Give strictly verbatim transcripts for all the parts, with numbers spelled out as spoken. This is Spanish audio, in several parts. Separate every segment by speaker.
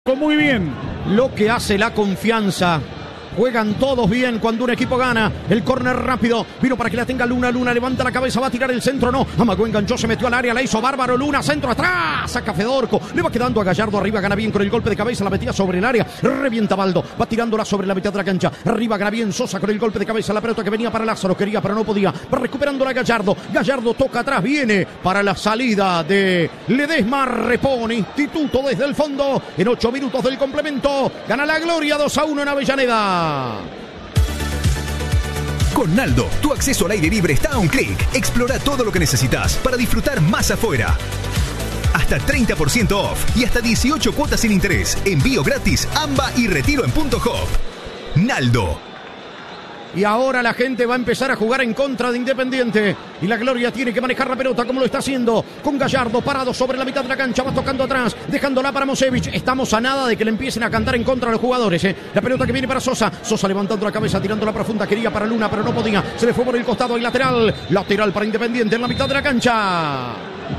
Speaker 1: Muy bien.
Speaker 2: Lo que hace la confianza. Juegan todos bien cuando un equipo gana. El córner rápido. Vino para que la tenga Luna. Luna levanta la cabeza. Va a tirar el centro. No. Amagó, enganchó. Se metió al área. La hizo bárbaro. Luna. Centro atrás. Saca Fedorco. Le va quedando a Gallardo arriba. Gana bien con el golpe de cabeza. La metía sobre el área. Revienta Baldo. Va tirándola sobre la mitad de la cancha. Arriba gana bien Sosa con el golpe de cabeza. La pelota que venía para Lázaro. Quería pero no podía. Va recuperándola Gallardo. Gallardo toca atrás. Viene para la salida de Ledesma. Repone Instituto desde el fondo. En ocho minutos del complemento. Gana la Gloria dos a uno en Avellaneda.
Speaker 3: Con Naldo, tu acceso al aire libre está a un clic. Explora todo lo que necesitas para disfrutar más afuera. Hasta treinta por ciento off y hasta dieciocho cuotas sin interés. Envío gratis, AMBA y retiro en punto hop. Naldo.
Speaker 2: Y ahora la gente va a empezar a jugar en contra de Independiente. Y la Gloria tiene que manejar la pelota como lo está haciendo. Con Gallardo parado sobre la mitad de la cancha. Va tocando atrás, dejándola para Mosevich. Estamos a nada de que le empiecen a cantar en contra a los jugadores. ¿eh? La pelota que viene para Sosa. Sosa levantando la cabeza, tirando la profunda. Quería para Luna, pero no podía. Se le fue por el costado y lateral. Lateral para Independiente en la mitad de la cancha.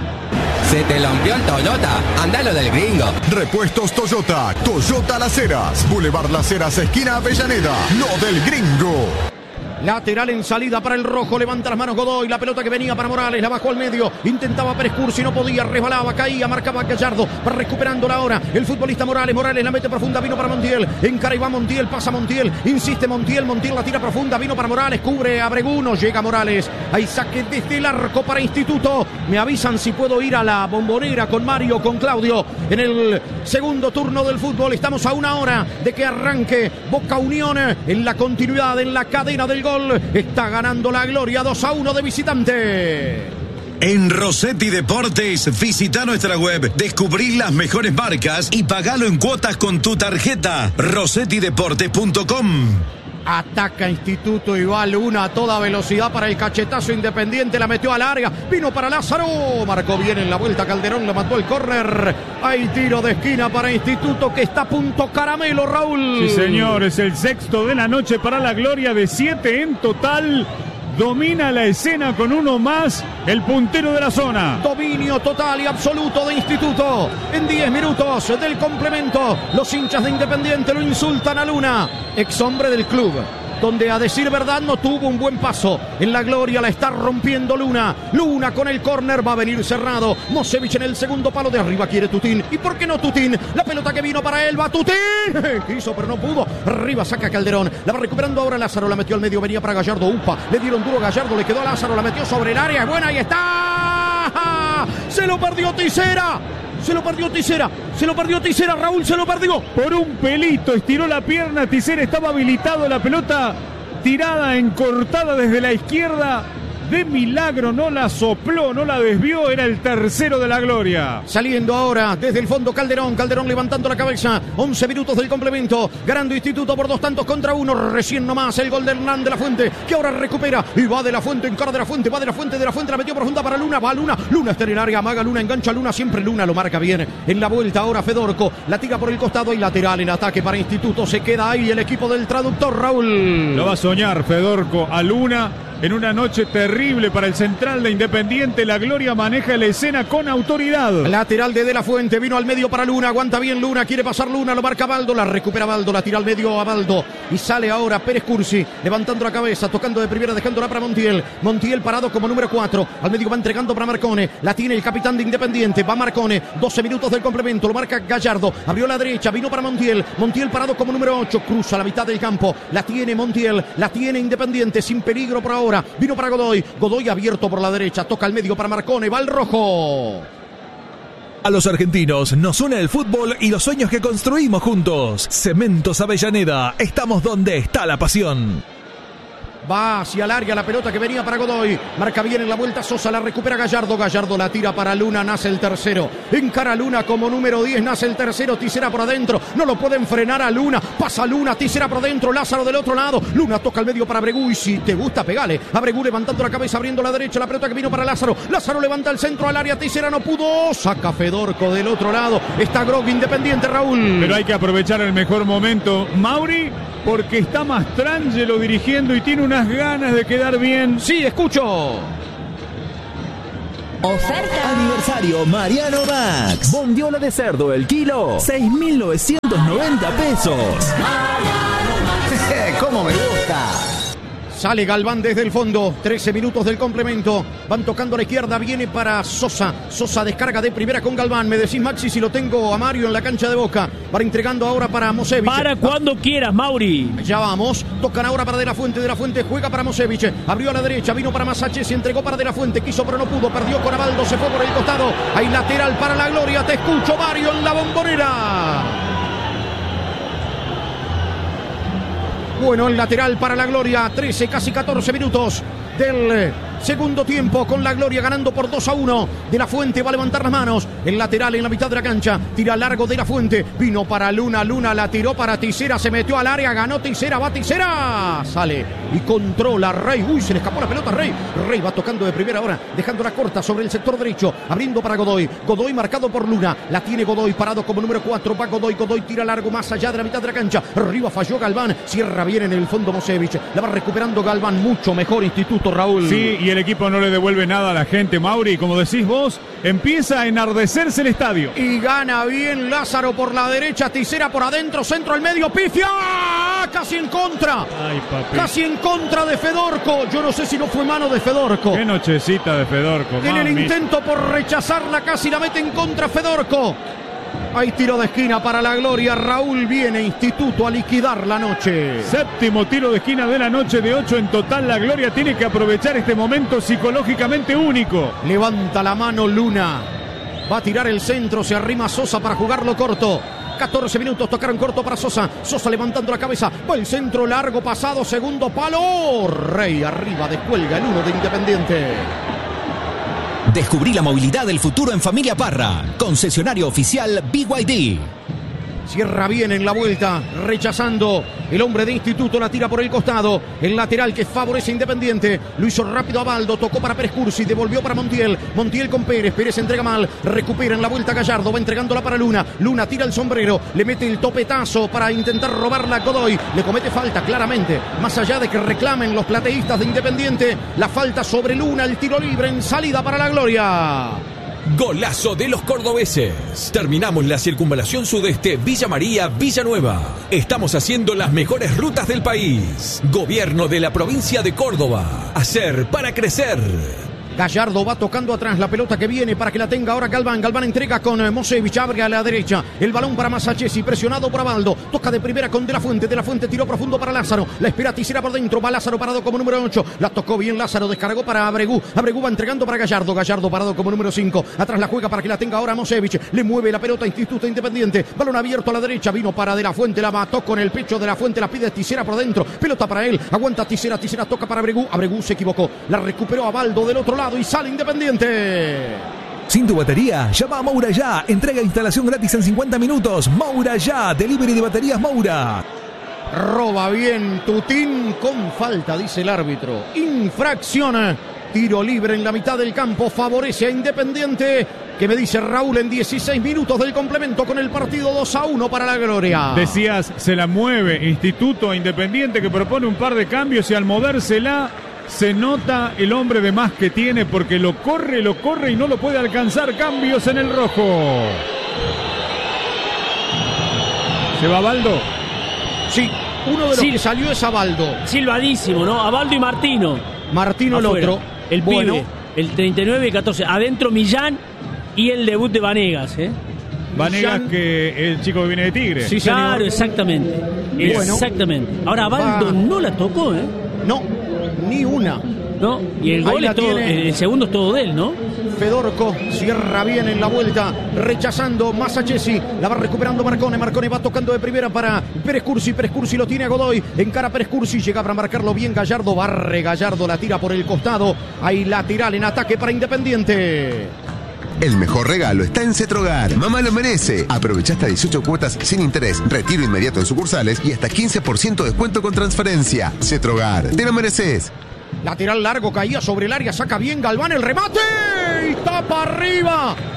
Speaker 4: Se te rompió el Toyota, andalo del gringo.
Speaker 5: Repuestos Toyota, Toyota Las Heras, Boulevard Las Heras, esquina Avellaneda, lo del gringo.
Speaker 2: Lateral en salida para el rojo, levanta las manos Godoy, la pelota que venía para Morales, la bajó al medio, intentaba Pérez Cursi, no podía, resbalaba, caía, marcaba Gallardo, va recuperándola ahora, el futbolista Morales, Morales la mete profunda, vino para Montiel, encara y va Montiel, pasa Montiel, insiste Montiel, Montiel la tira profunda, vino para Morales, cubre a Breguno, llega Morales, hay saque desde el arco para Instituto, me avisan si puedo ir a la Bombonera con Mario, con Claudio, en el segundo turno del fútbol, estamos a una hora de que arranque Boca Unión, en la continuidad, en la cadena del gol. Está ganando la Gloria dos a uno de visitante.
Speaker 6: En Rossetti Deportes, visita nuestra web, descubrí las mejores marcas y pagalo en cuotas con tu tarjeta. rossetti deportes punto com.
Speaker 2: Ataca Instituto y va Luna a toda velocidad para el cachetazo Independiente, la metió al área, vino para Lázaro, marcó bien en la vuelta Calderón, le mató el córner, hay tiro de esquina para Instituto que está a punto caramelo, Raúl.
Speaker 1: Sí señor, es el sexto de la noche para la Gloria, de siete en total. Domina la escena con uno más, el puntero de la zona.
Speaker 2: Dominio total y absoluto de Instituto. En diez minutos del complemento, los hinchas de Independiente lo insultan a Luna, ex hombre del club, donde a decir verdad no tuvo un buen paso. En la Gloria la está rompiendo Luna. Luna con el córner, va a venir cerrado. Mosevich en el segundo palo, de arriba quiere Tutín. ¿Y por qué no Tutín? La pelota que vino para él, va Tutín. Quiso pero no pudo. Arriba saca Calderón. La va recuperando ahora Lázaro, la metió al medio, venía para Gallardo. Upa, le dieron duro a Gallardo, le quedó a Lázaro, la metió sobre el área. Es buena, ahí está. Se lo perdió Tisera. Se lo perdió Tisera, se lo perdió Tisera, Raúl, se lo perdió.
Speaker 1: Por un pelito, estiró la pierna, Tisera estaba habilitado, la pelota tirada, encortada desde la izquierda. De milagro no la sopló, no la desvió, era el tercero de la Gloria.
Speaker 2: Saliendo ahora desde el fondo Calderón, Calderón levantando la cabeza, once minutos del complemento, ganando Instituto por dos tantos contra uno, recién nomás el gol de Hernán de la Fuente, que ahora recupera y va de la Fuente, encara de la Fuente, va de la Fuente, de la Fuente, la metió profunda para Luna, va Luna, Luna está en el área, amaga Luna, engancha Luna, siempre Luna lo marca bien, en la vuelta ahora Fedorco, la tira por el costado y lateral en ataque para Instituto, se queda ahí el equipo del traductor, Raúl.
Speaker 1: Lo va a soñar Fedorco a Luna. En una noche terrible para el central de Independiente, la Gloria maneja la escena con autoridad.
Speaker 2: Lateral de De La Fuente, vino al medio para Luna, aguanta bien Luna, quiere pasar Luna, lo marca Baldo, la recupera Baldo, la tira al medio a Baldo y sale ahora Pérez Cursi, levantando la cabeza, tocando de primera, dejándola para Montiel. Montiel parado como número cuatro, al medio va entregando para Marcone, la tiene el capitán de Independiente, va Marcone, doce minutos del complemento, lo marca Gallardo, abrió la derecha, vino para Montiel, Montiel parado como número ocho, cruza la mitad del campo, la tiene Montiel, la tiene Independiente, sin peligro por ahora. Vino para Godoy, Godoy abierto por la derecha, toca al medio para Marcone, va el rojo.
Speaker 3: A los argentinos nos une el fútbol y los sueños que construimos juntos. Cementos Avellaneda, estamos donde está la pasión.
Speaker 2: Va hacia el área la pelota que venía para Godoy. Marca bien en la vuelta Sosa, la recupera Gallardo. Gallardo la tira para Luna, nace el tercero. Encara Luna como número diez, nace el tercero. Tisera por adentro, no lo pueden frenar a Luna. Pasa Luna, Tisera por adentro, Lázaro del otro lado. Luna toca al medio para Abregu y si te gusta, pegale. Abregu levantando la cabeza, abriendo la derecha. La pelota que vino para Lázaro. Lázaro levanta el centro al área, Tisera no pudo. Saca Fedorco del otro lado. Está Grog Independiente, Raúl.
Speaker 1: Pero hay que aprovechar el mejor momento, Mauri, porque está Mastrangelo dirigiendo y tiene unas ganas de quedar bien.
Speaker 2: Sí, escucho.
Speaker 7: Oferta.
Speaker 8: Aniversario Mariano Max. Bondiola de cerdo el kilo, seis mil novecientos noventa pesos.
Speaker 5: ¡Cómo me gusta!
Speaker 2: Sale Galván desde el fondo, trece minutos del complemento, van tocando a la izquierda, viene para Sosa, Sosa descarga de primera con Galván, me decís Maxi si lo tengo a Mario en la cancha de Boca, van entregando ahora para Mosevich.
Speaker 9: Para cuando quieras, Mauri.
Speaker 2: Ya vamos, tocan ahora para De La Fuente, De La Fuente juega para Mosevich, abrió a la derecha, vino para Masache, se entregó para De La Fuente, quiso pero no pudo, perdió con Abaldo, se fue por el costado, hay lateral para la gloria, te escucho Mario en la Bombonera. Bueno, el lateral para la gloria, trece, casi catorce minutos del segundo tiempo, con la gloria ganando por dos a uno. De La Fuente va a levantar las manos, el lateral en la mitad de la cancha, tira largo De La Fuente, vino para Luna, Luna la tiró para Tisera, se metió al área, ganó Tisera, va Tisera, sale y controla Rey, uy, se le escapó la pelota a Rey, Rey va tocando de primera hora, dejándola corta sobre el sector derecho, abriendo para Godoy, Godoy marcado por Luna, la tiene Godoy parado como número cuatro, va Godoy, Godoy tira largo más allá de la mitad de la cancha, arriba falló Galván, cierra bien en el fondo Mosevich, la va recuperando Galván, mucho mejor Instituto, Raúl.
Speaker 1: Sí, y el equipo no le devuelve nada a la gente, Mauri, como decís vos, empieza a enardecerse el estadio.
Speaker 2: Y gana bien Lázaro por la derecha, Tisera por adentro, centro al medio, pifia, casi en contra.
Speaker 1: Ay, papi.
Speaker 2: Casi en contra de Fedorco, yo no sé si no fue mano de Fedorco.
Speaker 1: Qué nochecita de Fedorco.
Speaker 2: En el
Speaker 1: mami.
Speaker 2: intento por rechazarla, casi la mete en contra Fedorco. Hay tiro de esquina para la gloria. Raúl viene Instituto a liquidar la noche.
Speaker 1: Séptimo tiro de esquina de la noche, de ocho en total. La gloria tiene que aprovechar este momento psicológicamente único.
Speaker 2: Levanta la mano Luna. Va a tirar el centro, se arrima Sosa para jugarlo corto. catorce minutos, tocaron corto para Sosa. Sosa levantando la cabeza. Va el centro largo, pasado, segundo palo. Rey arriba, descuelga el uno de Independiente.
Speaker 3: Descubrí la movilidad del futuro en Familia Parra. Concesionario oficial B Y D.
Speaker 2: Cierra bien en la vuelta, rechazando el hombre de Instituto, la tira por el costado, el lateral que favorece a Independiente, lo hizo rápido a Baldo, tocó para Pérez Cursi, devolvió para Montiel, Montiel con Pérez, Pérez entrega mal, recupera en la vuelta Gallardo, va entregándola para Luna, Luna tira el sombrero, le mete el topetazo para intentar robarla a Godoy, le comete falta claramente, más allá de que reclamen los plateístas de Independiente, la falta sobre Luna, el tiro libre en salida para la gloria.
Speaker 10: Golazo de los cordobeses. Terminamos la circunvalación sudeste Villa María, Villanueva. Estamos haciendo las mejores rutas del país. Gobierno de la provincia de Córdoba. Hacer para crecer.
Speaker 2: Gallardo va tocando atrás la pelota que viene para que la tenga ahora Galván. Galván entrega con Mosevich, abre a la derecha. El balón para Masachesi, presionado por Abaldo. Toca de primera con De La Fuente. De La Fuente tiró profundo para Lázaro. La espera Tisera por dentro. Va Lázaro parado como número ocho. La tocó bien Lázaro. Descargó para Abregú. Abregú va entregando para Gallardo. Gallardo parado como número cinco. Atrás la juega para que la tenga ahora Mosevich. Le mueve la pelota Instituto Independiente. Balón abierto a la derecha. Vino para De La Fuente. La mató con el pecho De La Fuente. La pide Tisera por dentro. Pelota para él. Aguanta Tisera. Tisera toca para Abregú. Abregú se equivocó. La recuperó Abaldo del otro lado y sale Independiente.
Speaker 3: Sin tu batería, llama a Moura Ya. Entrega e instalación gratis en cincuenta minutos. Moura Ya, delivery de baterías Moura.
Speaker 2: Roba bien Tutín con falta, dice el árbitro. Infracción. Tiro libre en la mitad del campo. Favorece a Independiente. Que me dice Raúl en dieciséis minutos del complemento con el partido dos a uno para la gloria.
Speaker 1: Decías, se la mueve Instituto Independiente, que propone un par de cambios y al movérsela se nota el hombre de más que tiene, porque lo corre, lo corre y no lo puede alcanzar. Cambios en el rojo. ¿Se va Baldo?
Speaker 2: Sí, uno de los
Speaker 9: sí.
Speaker 2: que salió es Abaldo.
Speaker 9: Silvadísimo, ¿no? Abaldo y Martino.
Speaker 2: Martino el
Speaker 9: Afuera.
Speaker 2: otro.
Speaker 9: El
Speaker 2: bueno.
Speaker 9: pibe, el treinta y nueve y catorce. Adentro Millán y el debut de Vanegas, ¿eh?
Speaker 1: Vanegas,
Speaker 2: Millán,
Speaker 1: que el chico que viene de Tigre.
Speaker 2: Sí,
Speaker 9: claro,
Speaker 2: señor.
Speaker 9: exactamente.
Speaker 2: Bueno.
Speaker 9: Exactamente. Ahora Abaldo
Speaker 2: Va.
Speaker 9: no la tocó, ¿eh?
Speaker 2: No, ni una.
Speaker 9: ¿No? Y el
Speaker 2: Ahí
Speaker 9: gol
Speaker 2: la
Speaker 9: es todo,
Speaker 2: tiene.
Speaker 9: el segundo es todo de él, ¿no?
Speaker 2: Fedorco cierra bien en la vuelta, rechazando Masachesi, la va recuperando Marcone, Marcone va tocando de primera para Pérez Cursi, Pérez Cursi lo tiene a Godoy, encara Pérez Cursi, llega para marcarlo bien Gallardo, barre Gallardo, la tira por el costado, hay lateral en ataque para Independiente.
Speaker 11: El mejor regalo está en Cetrogar. Mamá lo merece. Aprovecha hasta dieciocho cuotas sin interés, retiro inmediato en sucursales y hasta quince por ciento de descuento con transferencia. Cetrogar, te lo mereces.
Speaker 2: Lateral largo, caía sobre el área, saca bien Galván el remate y tapa arriba.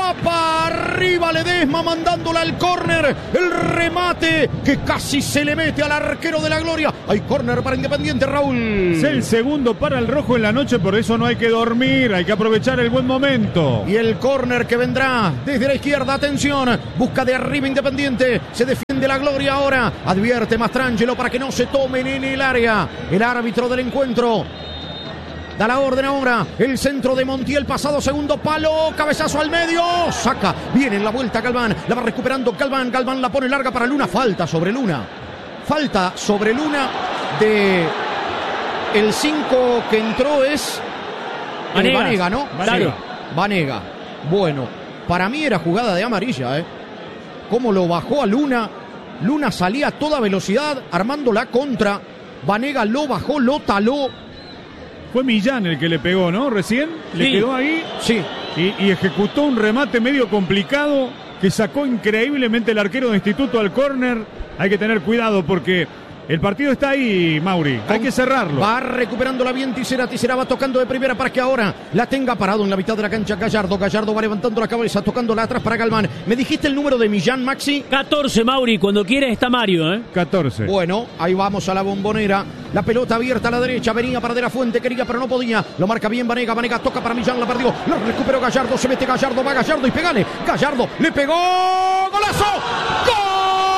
Speaker 2: tapa arriba Ledesma mandándola al córner, el remate que casi se le mete al arquero de la Gloria. Hay córner para Independiente, Raúl.
Speaker 1: Es el segundo para el rojo en la noche, por eso no hay que dormir, hay que aprovechar el buen momento.
Speaker 2: Y el córner que vendrá desde la izquierda, atención, busca de arriba Independiente, se defiende la Gloria ahora, advierte Mastrangelo para que no se tomen en el área. El árbitro del encuentro da la orden ahora, el centro de Montiel, pasado segundo palo, cabezazo al medio, saca, viene en la vuelta Galván, la va recuperando Galván, Galván la pone larga para Luna, falta sobre Luna, falta sobre Luna de el cinco que entró es
Speaker 9: Vanega,
Speaker 2: Vanega, ¿no?
Speaker 9: Claro.
Speaker 2: Vanega, bueno, para mí era jugada de amarilla, ¿eh? Cómo lo bajó a Luna, Luna salía a toda velocidad, armando la contra, Vanega lo bajó, lo taló.
Speaker 1: Fue Millán el que le pegó, ¿no? Recién
Speaker 9: Sí.
Speaker 1: le quedó ahí
Speaker 2: Sí.
Speaker 1: y, y ejecutó un remate medio complicado que sacó increíblemente el arquero de Instituto al córner. Hay que tener cuidado porque el partido está ahí, Mauri. Hay que cerrarlo.
Speaker 2: Va recuperándola bien Tisera. Tisera va tocando de primera para que ahora la tenga parado en la mitad de la cancha Gallardo. Gallardo va levantando la cabeza, tocándola atrás para Galván. ¿Me dijiste el número de Millán, Maxi?
Speaker 9: catorce, Mauri, cuando quieres está Mario, ¿eh?
Speaker 1: catorce.
Speaker 2: Bueno, ahí vamos a la Bombonera. La pelota abierta a la derecha. Venía para De la Fuente, quería pero no podía. Lo marca bien Vanega. Vanega toca para Millán, la perdió. Lo recuperó Gallardo. Se mete Gallardo. Va Gallardo y pegale. Gallardo le pegó. ¡Golazo! ¡Gol!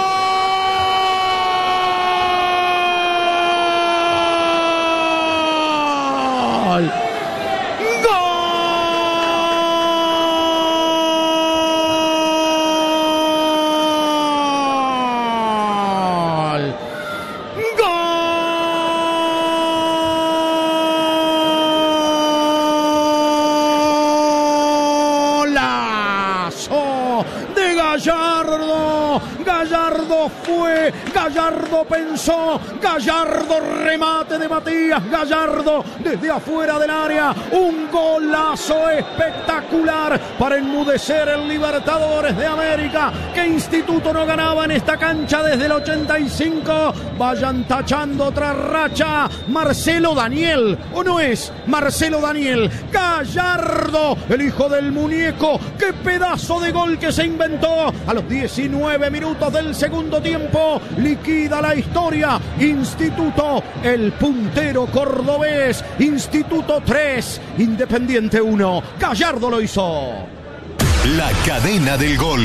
Speaker 2: Gallardo, Gallardo fue, Gallardo pensó, Gallardo remate de Matías Gallardo desde afuera del área, un golazo espectacular para enmudecer el Libertadores de América, que Instituto no ganaba en esta cancha desde el ochenta y cinco, vayan tachando otra racha, Marcelo Daniel, ¿o no es Marcelo Daniel? Gallardo, el hijo del muñeco, qué pedazo de gol que se inventó a los diecinueve minutos del segundo tiempo, liquida la historia, Instituto, el puntero cordobés, Instituto tres, Independiente uno, Gallardo lo hizo.
Speaker 5: La cadena del gol.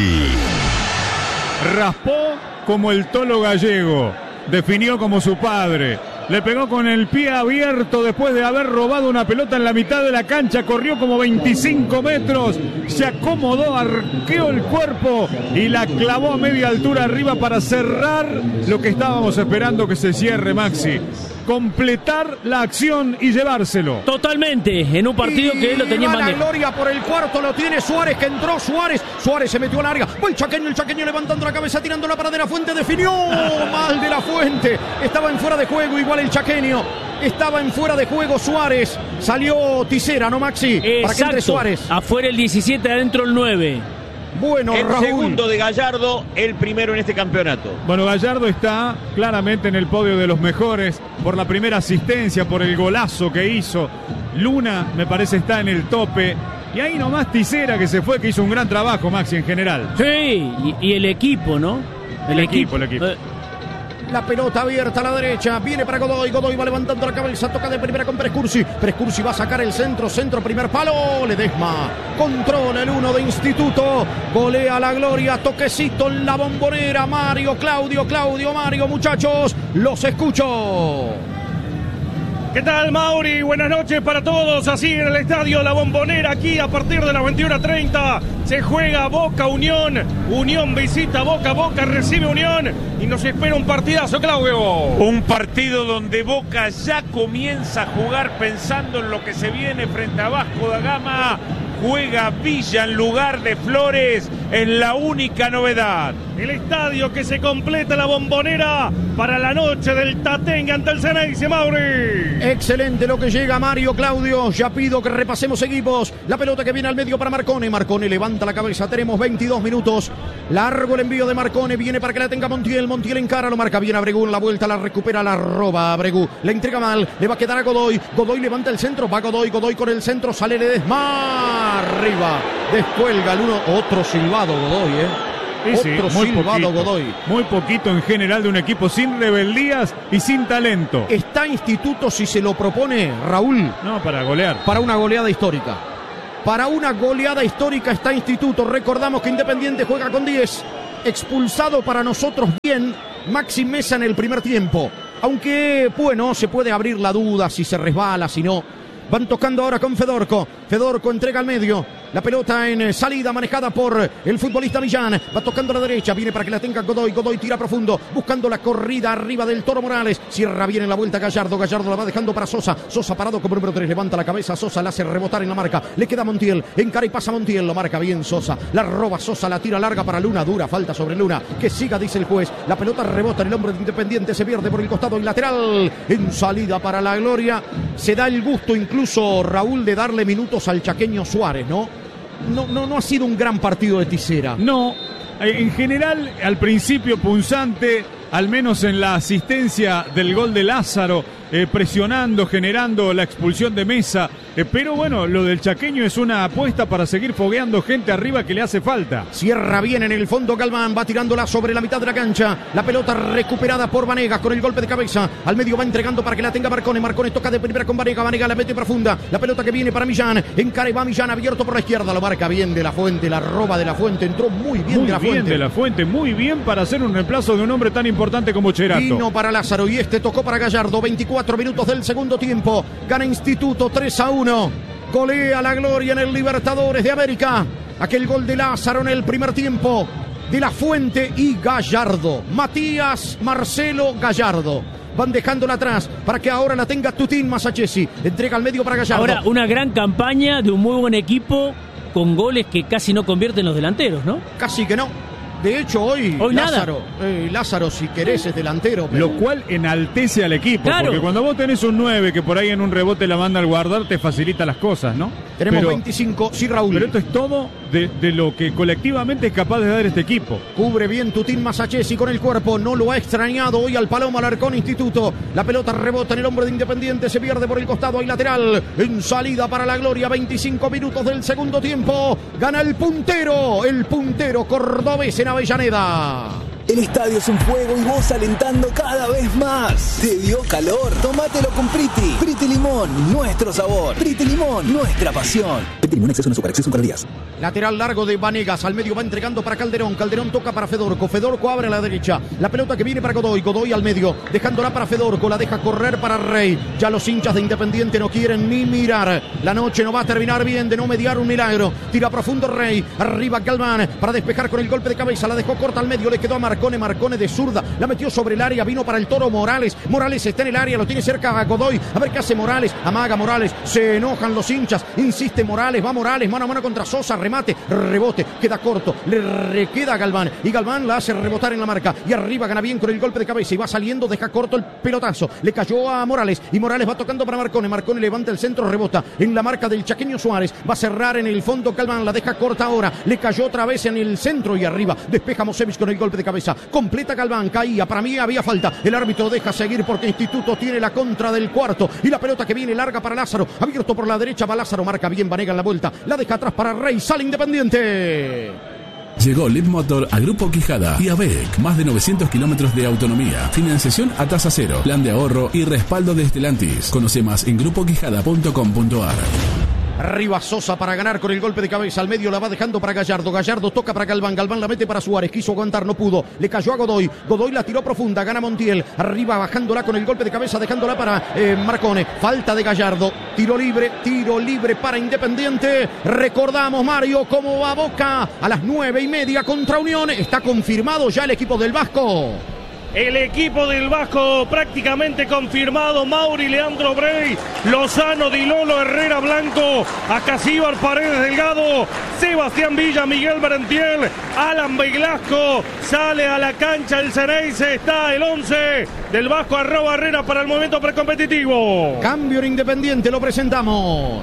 Speaker 1: Raspó como el Tolo Gallego, definió como su padre. Le pegó con el pie abierto después de haber robado una pelota en la mitad de la cancha. Corrió como veinticinco metros. Se acomodó, arqueó el cuerpo y la clavó a media altura arriba para cerrar lo que estábamos esperando que se cierre, Maxi. Completar la acción y llevárselo.
Speaker 9: Totalmente, en un partido que él lo tenía en
Speaker 2: la
Speaker 9: bandeja.
Speaker 2: Gloria por el cuarto, lo tiene Suárez, que entró Suárez. Suárez se metió al área. Va el chaqueño, el chaqueño levantando la cabeza, tirándola para De la Fuente. Definió mal De la Fuente. Estaba en fuera de juego, igual el chaqueño. Estaba en fuera de juego Suárez. Salió Tisera, ¿no, Maxi?
Speaker 9: Exacto.
Speaker 2: Para que entre Suárez.
Speaker 9: Afuera el diecisiete, adentro el nueve.
Speaker 2: Bueno,
Speaker 7: el
Speaker 2: Raúl.
Speaker 7: segundo de Gallardo, el primero en este campeonato.
Speaker 1: Bueno, Gallardo está claramente en el podio de los mejores por la primera asistencia, por el golazo que hizo. Luna, me parece, está en el tope. Y ahí nomás Tisera, que se fue, que hizo un gran trabajo, Maxi, en general.
Speaker 9: Sí, y, y el equipo, ¿no?
Speaker 1: El, el equipo, equipo, el equipo. Eh.
Speaker 2: La pelota abierta a la derecha, viene para Godoy, Godoy va levantando la cabeza, toca de primera con Prescursi, Prescursi va a sacar el centro, centro, primer palo, Ledesma, controla el uno de Instituto, golea la Gloria, toquecito en la Bombonera, Mario, Claudio, Claudio, Mario, muchachos, los escucho.
Speaker 12: ¿Qué tal, Mauri? Buenas noches para todos. Así en el estadio La Bombonera, aquí a partir de las veintiuna treinta se juega Boca Unión. Unión visita Boca, Boca recibe Unión y nos espera un partidazo, Claudio.
Speaker 13: Un partido donde Boca ya comienza a jugar pensando en lo que se viene frente a Vasco da Gama. Juega Villa en lugar de Flores, es la única novedad.
Speaker 12: el estadio que se completa la Bombonera para la noche del Tatengue ante el Ceneice, Mauri.
Speaker 2: Excelente lo que llega Mario Claudio. Ya pido que repasemos equipos. La pelota que viene al medio para Marcone. Marcone levanta la cabeza. Tenemos veintidós minutos. Largo el envío de Marcone. Viene para que la tenga Montiel. Montiel encara, lo marca bien Abregu en la vuelta. La recupera, la roba Abregu. La entrega mal. Le va a quedar a Godoy. Godoy levanta el centro. Va Godoy. Godoy con el centro. Sale Ledesma. Arriba. Descuelga el uno. Otro silbado Godoy, eh.
Speaker 1: Sí,
Speaker 2: Otro
Speaker 1: sí, muy
Speaker 2: silbado
Speaker 1: poquito,
Speaker 2: Godoy.
Speaker 1: Muy poquito en general de un equipo sin rebeldías y sin talento.
Speaker 2: Está Instituto si se lo propone Raúl.
Speaker 1: No, para golear.
Speaker 2: Para una goleada histórica. Para una goleada histórica está Instituto. Recordamos que Independiente juega con diez. Expulsado para nosotros bien Maxi Mesa en el primer tiempo. Aunque, bueno, se puede abrir la duda si se resbala, si no. Van tocando ahora con Fedorco. Fedorco entrega al medio. La pelota en salida manejada por el futbolista Millán. Va tocando a la derecha. Viene para que la tenga Godoy. Godoy tira profundo. Buscando la corrida arriba del Toro Morales. Cierra bien en la vuelta Gallardo. Gallardo la va dejando para Sosa. Sosa parado como número tres. Levanta la cabeza. Sosa la hace rebotar en la marca. Le queda Montiel. Encara y pasa Montiel. Lo marca bien Sosa. La roba Sosa. La tira larga para Luna. Dura falta sobre Luna. Que siga, dice el juez. La pelota rebota en el hombre de Independiente. Se pierde por el costado y lateral. En salida para la gloria. Se da el gusto incluso Raúl de darle minutos al chaqueño Suárez, ¿no? No, no, no ha sido un gran partido de Tisera.
Speaker 1: No, en general al principio punzante, al menos en la asistencia del gol de Lázaro, eh, presionando, generando la expulsión de Mesa. Eh, pero bueno, lo del chaqueño es una apuesta para seguir fogueando gente arriba que le hace falta.
Speaker 2: Cierra bien en el fondo Galván, va tirándola sobre la mitad de la cancha. La pelota recuperada por Vanegas con el golpe de cabeza. Al medio va entregando para que la tenga Marcone. Marcone toca de primera con Vanegas. Vanegas la mete profunda. La pelota que viene para Millán. Encara y va Millán abierto por la izquierda. Lo marca bien de la Fuente. La roba de la Fuente. Entró muy bien
Speaker 1: muy
Speaker 2: de la
Speaker 1: bien
Speaker 2: Fuente.
Speaker 1: de la Fuente. Muy bien para hacer un reemplazo de un hombre tan importante como Cherato.
Speaker 2: Vino para Lázaro y este tocó para Gallardo. veinticuatro minutos del segundo tiempo. Gana Instituto tres a uno. Golea la gloria en el Libertadores de América. Aquel gol de Lázaro en el primer tiempo. De la Fuente y Gallardo. Matías Marcelo Gallardo. Van dejándola atrás para que ahora la tenga Tutín Masachesi. Entrega al medio para Gallardo.
Speaker 9: Ahora, una gran campaña de un muy buen equipo con goles que casi no convierten los delanteros, ¿no?
Speaker 2: Casi que no. De hecho, hoy,
Speaker 9: hoy
Speaker 2: Lázaro, eh, Lázaro, si querés, es delantero. Pero...
Speaker 1: Lo cual enaltece al equipo.
Speaker 9: Claro.
Speaker 1: Porque cuando vos tenés un nueve que por ahí en un rebote la manda al guardar, te facilita las cosas, ¿no?
Speaker 2: Tenemos
Speaker 1: pero,
Speaker 2: veinticinco, sí, Raúl.
Speaker 1: Pero esto es todo de, de lo que colectivamente es capaz de dar este equipo.
Speaker 2: Cubre bien Tutín Masachesi con el cuerpo. No lo ha extrañado hoy al Paloma Alarcón Instituto. La pelota rebota en el hombre de Independiente. Se pierde por el costado. Hay lateral. En salida para la gloria. veinticinco minutos del segundo tiempo. Gana el puntero. El puntero cordobés en Avellaneda.
Speaker 8: El estadio es un fuego y vos alentando cada vez más. ¿Te dio calor? Tómatelo con Priti. Priti Limón, nuestro sabor. Priti Limón, nuestra pasión. Priti Limón, exceso en azúcar, exceso en calorías.
Speaker 2: Lateral largo de Vanegas. Al medio va entregando para Calderón. Calderón toca para Fedorco. Fedorco abre a la derecha. La pelota que viene para Godoy. Godoy al medio. Dejándola para Fedorco. La deja correr para Rey. Ya los hinchas de Independiente no quieren ni mirar. La noche no va a terminar bien de no mediar un milagro. Tira profundo Rey. Arriba Galván para despejar con el golpe de cabeza. La dejó corta al medio. Le quedó a Marcone. Marcone de zurda. La metió sobre el área. Vino para el Toro Morales. Morales está en el área. Lo tiene cerca a Godoy. A ver qué hace Morales. Amaga Morales. Se enojan los hinchas. Insiste Morales. Va Morales. Mano a mano contra Sosa. Remate. Rebote. Queda corto. Le requeda a Galván. Y Galván la hace rebotar en la marca. Y arriba gana bien con el golpe de cabeza. Y va saliendo. Deja corto el pelotazo. Le cayó a Morales. Y Morales va tocando para Marcone. Marcone levanta el centro. Rebota en la marca del chaqueño Suárez. Va a cerrar en el fondo Galván. La deja corta ahora. Le cayó otra vez en el centro y arriba. Despeja Mosevich con el golpe de cabeza. Completa Galván. Caía. Para mí había falta. El árbitro deja seguir porque Instituto tiene la contra del cuarto. Y la pelota que viene larga para Lázaro. Abierto por la derecha va Lázaro. Marca bien Vanega en la vuelta. La deja atrás para Rey. Sale Independiente.
Speaker 14: Llegó Lead Motor a Grupo Quijada y a B E C. Más de novecientos kilómetros de autonomía. Financiación a tasa cero. Plan de ahorro y respaldo de Stellantis. Conoce más en grupo quijada punto com punto a r.
Speaker 2: Arriba Sosa para ganar con el golpe de cabeza. Al medio la va dejando para Gallardo. Gallardo toca para Galván. Galván la mete para Suárez. Quiso aguantar, no pudo. Le cayó a Godoy. Godoy la tiró profunda. Gana Montiel. Arriba bajándola con el golpe de cabeza. Dejándola para eh, Marcone. Falta de Gallardo. Tiro libre. Tiro libre para Independiente. Recordamos, Mario, cómo va Boca a las nueve y media contra Unión. Está confirmado ya el equipo del Vasco.
Speaker 12: el equipo del Vasco prácticamente confirmado. Mauri, Leandro Brey, Lozano, Di Lolo, Herrera, Blanco, Acasíbar, Paredes, Delgado, Sebastián Villa, Miguel Berentiel, Alan Velasco. Sale a la cancha el Ceneice. Está el once del Vasco, arroba Herrera para el momento precompetitivo.
Speaker 2: Cambio en Independiente, lo presentamos.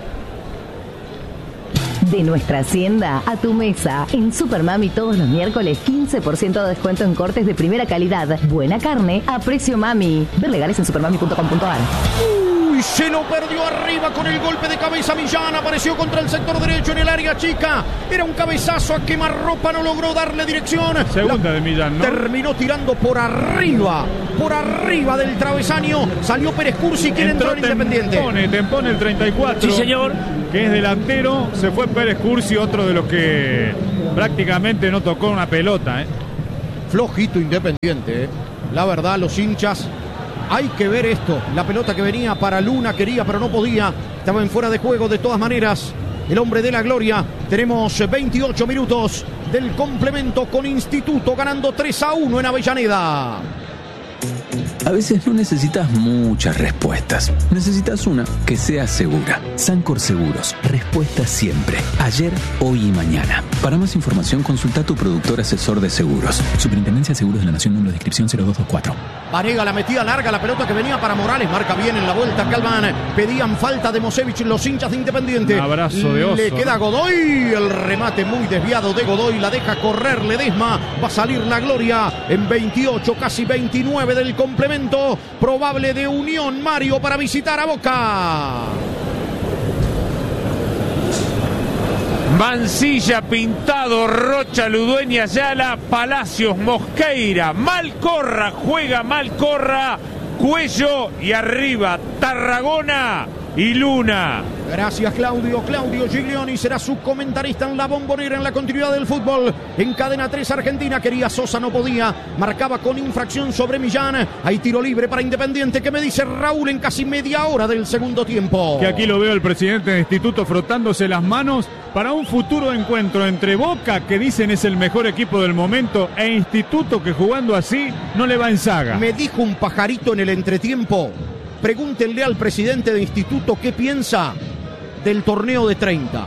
Speaker 15: De nuestra hacienda a tu mesa. En Supermami todos los miércoles quince por ciento de descuento en cortes de primera calidad. Buena carne a precio mami. Ver legales en supermami punto com punto a r.
Speaker 2: Uy, se lo perdió arriba con el golpe de cabeza Millán. Apareció contra el sector derecho en el área chica. Era un cabezazo a quemarropa, no logró darle dirección.
Speaker 1: Segunda de Millán, ¿no?
Speaker 2: Terminó tirando por arriba, por arriba del travesaño. Salió Pérez Cursi, quien entró en Independiente.
Speaker 1: Tempone, Tempone el treinta y cuatro.
Speaker 9: Sí, señor.
Speaker 1: Que es delantero. Se fue Pérez Cursi, otro de los que prácticamente no tocó una pelota, ¿eh?
Speaker 2: Flojito Independiente, ¿eh? La verdad, los hinchas. Hay que ver esto. La pelota que venía para Luna, quería pero no podía. Estaba en fuera de juego de todas maneras. El hombre de la gloria. Tenemos veintiocho minutos del complemento con Instituto ganando tres a uno en Avellaneda.
Speaker 16: A veces no necesitas muchas respuestas. Necesitas una que sea segura. Sancor Seguros. Respuesta siempre. Ayer, hoy y mañana. Para más información, consulta a tu productor asesor de seguros. Superintendencia de Seguros de la Nación, número de inscripción cero dos dos cuatro.
Speaker 2: Vanega, la metida larga, la pelota que venía para Morales. Marca bien en la vuelta Calván. Pedían falta de Mosevich los hinchas de Independiente.
Speaker 1: Un abrazo de oso.
Speaker 2: Le queda Godoy. El remate muy desviado de Godoy. La deja correr Ledesma. Va a salir la gloria en veintiocho, casi veintinueve del complemento. Probable de Unión, Mario, para visitar a Boca.
Speaker 13: Mancilla, Pintado, Rocha, Ludueña, Ayala, Palacios, Mosqueira, Malcorra, juega Malcorra, Cuello y arriba Tarragona y Luna.
Speaker 2: Gracias, Claudio. Claudio Giglioni será su comentarista en la Bombonera en la continuidad del fútbol. En Cadena tres Argentina, quería Sosa, no podía. Marcaba con infracción sobre Millán. Hay tiro libre para Independiente. ¿Qué me dice Raúl en casi media hora del segundo tiempo?
Speaker 1: Que aquí lo veo el presidente del instituto frotándose las manos para un futuro encuentro entre Boca, que dicen es el mejor equipo del momento, e Instituto, que jugando así no le va en saga.
Speaker 2: Me dijo un pajarito en el entretiempo. Pregúntenle al presidente de Instituto qué piensa del torneo de treinta.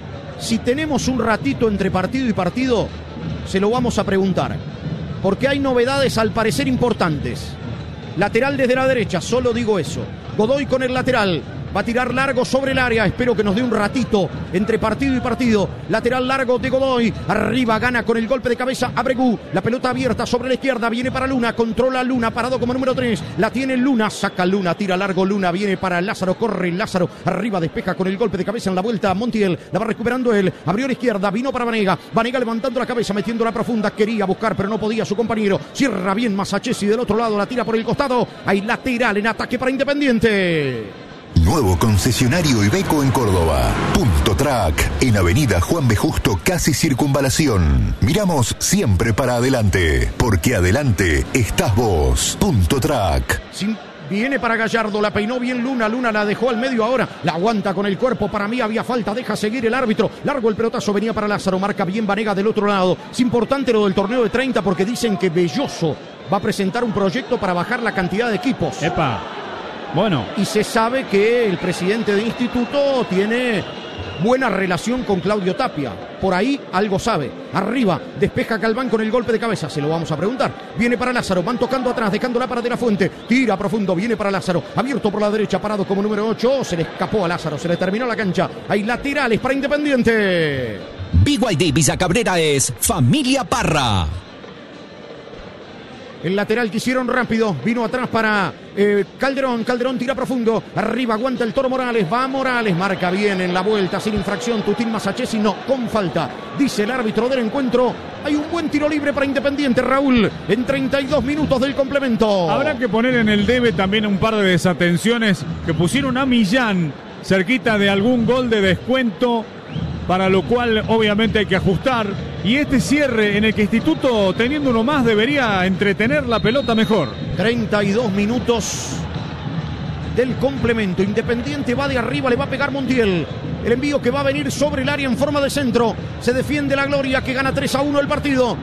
Speaker 2: Si tenemos un ratito entre partido y partido, se lo vamos a preguntar. Porque hay novedades al parecer importantes. Lateral desde la derecha, solo digo eso. Godoy con el lateral. Va a tirar largo sobre el área. Espero que nos dé un ratito entre partido y partido. Lateral largo de Godoy. Arriba gana con el golpe de cabeza Abregu. La pelota abierta sobre la izquierda. Viene para Luna. Controla Luna. Parado como número tres. La tiene Luna. Saca Luna. Tira largo Luna. Viene para Lázaro. Corre Lázaro. Arriba despeja con el golpe de cabeza en la vuelta. Montiel. La va recuperando él. Abrió la izquierda. Vino para Vanega. Vanega levantando la cabeza. Metiendo la profunda. Quería buscar pero no podía su compañero. Cierra bien Masachesi del otro lado. La tira por el costado. Hay lateral en ataque para Independiente.
Speaker 17: Nuevo concesionario Iveco en Córdoba. Punto Track. En Avenida Juan B. Justo, casi Circunvalación. Miramos siempre para adelante. Porque adelante estás vos. Punto Track.
Speaker 2: Sin... Viene para Gallardo, la peinó bien Luna, Luna la dejó al medio ahora, la aguanta con el cuerpo, para mí había falta, deja seguir el árbitro, largo el pelotazo, venía para Lázaro, marca bien Vanega del otro lado. Es importante lo del torneo de treinta porque dicen que Belloso va a presentar un proyecto para bajar la cantidad de equipos.
Speaker 1: Epa, bueno.
Speaker 2: Y se sabe que el presidente de Instituto tiene buena relación con Claudio Tapia. Por ahí algo sabe. Arriba, despeja Calván con el golpe de cabeza. Se lo vamos a preguntar. Viene para Lázaro, van tocando atrás, dejándola para De la Fuente. Tira profundo, viene para Lázaro. Abierto por la derecha, parado como número ocho. Se le escapó a Lázaro, se le terminó la cancha. Hay laterales para Independiente.
Speaker 18: B Y D Villa Cabrera es Familia Parra.
Speaker 2: El lateral que hicieron rápido, vino atrás para eh, Calderón, Calderón tira profundo, arriba aguanta el Toro Morales, va Morales, marca bien en la vuelta, sin infracción, Tutín Masachesi, no, con falta, dice el árbitro del encuentro. Hay un buen tiro libre para Independiente, Raúl, en treinta y dos minutos del complemento.
Speaker 1: Habrá que poner en el debe también un par de desatenciones que pusieron a Millán cerquita de algún gol de descuento, para lo cual obviamente hay que ajustar. Y este cierre en el que Instituto, teniendo uno más, debería entretener la pelota mejor.
Speaker 2: treinta y dos minutos del complemento. Independiente va de arriba, le va a pegar Montiel. El envío que va a venir sobre el área en forma de centro. Se defiende la gloria, que gana tres a uno el partido.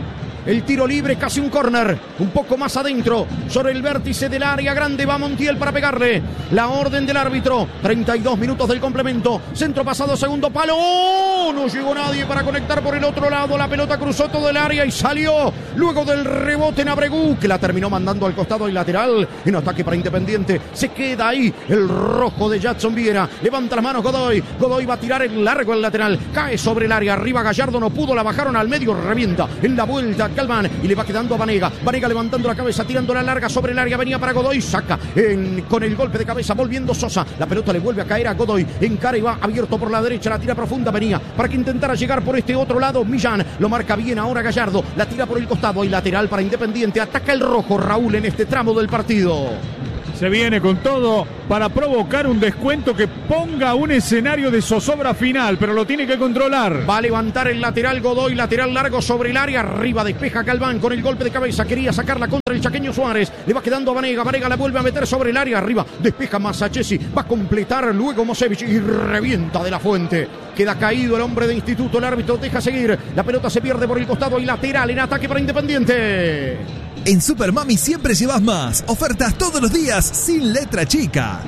Speaker 2: El tiro libre, casi un córner. Un poco más adentro. Sobre el vértice del área grande va Montiel para pegarle. La orden del árbitro. treinta y dos minutos del complemento. Centro pasado, segundo palo. ¡Oh! No llegó nadie para conectar por el otro lado. La pelota cruzó todo el área y salió. Luego del rebote en Abregú, que la terminó mandando al costado y lateral. En ataque para Independiente. Se queda ahí el rojo de Jackson Viera. Levanta las manos Godoy. Godoy va a tirar en largo el lateral. Cae sobre el área. Arriba Gallardo no pudo. La bajaron al medio. Revienta. En la vuelta Galván. Y le va quedando a Vanega. Vanega levantando la cabeza. Tirando la larga sobre el área. Venía para Godoy. Saca en, con el golpe de cabeza. Volviendo Sosa. La pelota le vuelve a caer a Godoy. Encara y va abierto por la derecha. La tira profunda. Venía para que intentara llegar por este otro lado. Millán. Lo marca bien ahora Gallardo. La tira por el costado. Y lateral para Independiente. Ataca el rojo Raúl en este tramo del partido.
Speaker 1: Se viene con todo para provocar un descuento que ponga un escenario de zozobra final, pero lo tiene que controlar.
Speaker 2: Va a levantar el lateral Godoy, lateral largo sobre el área, arriba despeja Galván con el golpe de cabeza, quería sacarla contra el chaqueño Suárez, le va quedando a Vanega, Vanega la vuelve a meter sobre el área, arriba, despeja Masachesi, va a completar luego Mosevich y revienta de la Fuente. Queda caído el hombre de Instituto, el árbitro deja seguir, la pelota se pierde por el costado y lateral en ataque para Independiente.
Speaker 19: En Super Mami siempre llevas más. Ofertas todos los días sin letra chica.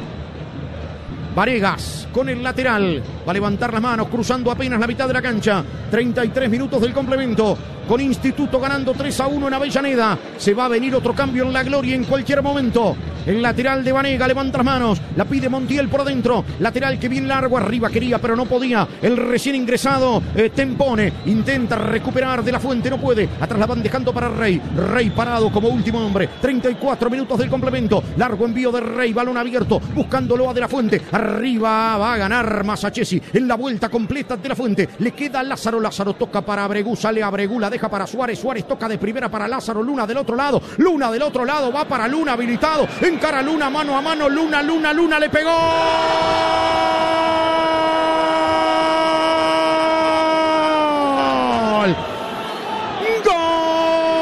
Speaker 2: Varegas con el lateral. Va a levantar las manos cruzando apenas la mitad de la cancha. treinta y tres minutos del complemento. Con Instituto ganando tres a uno en Avellaneda. Se va a venir otro cambio en la gloria en cualquier momento. El lateral de Vanega levanta las manos. La pide Montiel por dentro. Lateral que bien largo. Arriba quería pero no podía. El recién ingresado eh, Tempone. Intenta recuperar de la Fuente. No puede. Atrás la van dejando para Rey. Rey parado como último hombre. treinta y cuatro minutos del complemento. Largo envío de Rey. Balón abierto. Buscándolo a de la Fuente. Arriba va a ganar Masachesi. En la vuelta completa de la Fuente. Le queda Lázaro. Lázaro toca para Abregú. Sale Abregú. La deja para Suárez. Suárez toca de primera para Lázaro. Luna del otro lado. Luna del otro lado. Va para Luna habilitado. Encara Luna mano a mano. Luna, Luna, Luna le pegó.